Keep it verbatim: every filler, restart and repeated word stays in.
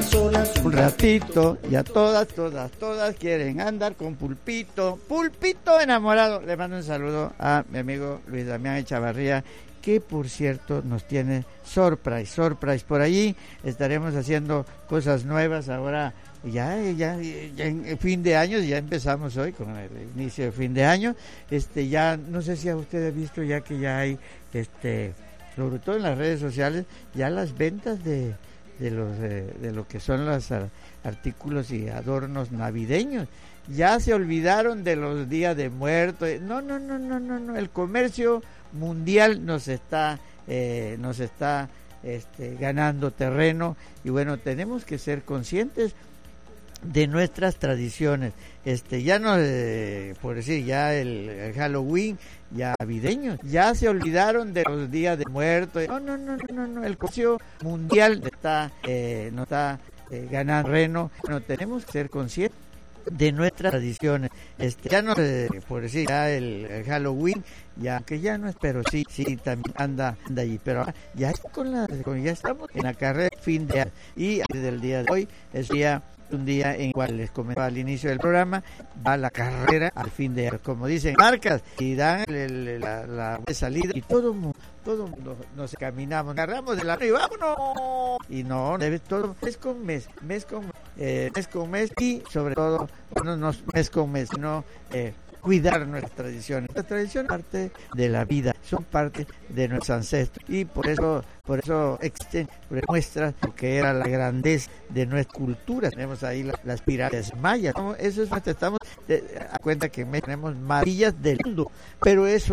solas un ratito, y a todas, todas, todas quieren andar con Pulpito, Pulpito enamorado. Le mando un saludo a mi amigo Luis Damián Echavarría, que por cierto nos tiene surprise, surprise por allí. Estaremos haciendo cosas nuevas ahora. Ya, ya, ya en fin de año, ya empezamos hoy con el inicio de fin de año. Este, ya, no sé si a usted ha visto ya que ya hay, este, sobre todo en las redes sociales, ya las ventas de, de los, eh, de lo que son los uh, artículos y adornos navideños. Ya se olvidaron de los días de muertos. No, no, no, no, no, no. El comercio mundial nos está, eh, nos está, este, ganando terreno, y bueno, tenemos que ser conscientes de nuestras tradiciones. Este, ya no, eh, por decir, ya el, el Halloween, ya navideño, ya se olvidaron de los días de muertos. No, no, no, no, no, el comercio mundial está, eh, no está eh, ganando terreno. Bueno, tenemos que ser conscientes de nuestras tradiciones. Este, ya no, eh, por decir, ya el, el Halloween, ya que ya no es, pero sí, sí, también anda, anda allí, pero ya está con la, con, ya estamos en la carrera fin de año, y desde el día de hoy es día un día en el cual les comentaba al inicio del programa, va la carrera al fin de año, como dicen marcas, y dan el, el, la, la salida, y todo mundo, todo mundo nos caminamos, agarramos de la mano y vámonos, y no, debe todo mes con mes, mes con eh, mes con mes, y sobre todo no, no mes con mes, sino eh, cuidar nuestras tradiciones. Nuestras tradiciones son parte de la vida, son parte de nuestros ancestros, y por eso, por eso existen, muestran lo que era la grandeza de nuestra cultura. Tenemos ahí la, las pirámides mayas, ¿no? Eso es, estamos de, a cuenta que tenemos maravillas del mundo, pero eso